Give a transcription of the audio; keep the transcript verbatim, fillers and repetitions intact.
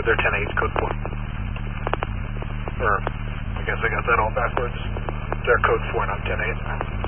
they're ten eight, code four. Or, I guess I got that all backwards. They're code four, not ten eight.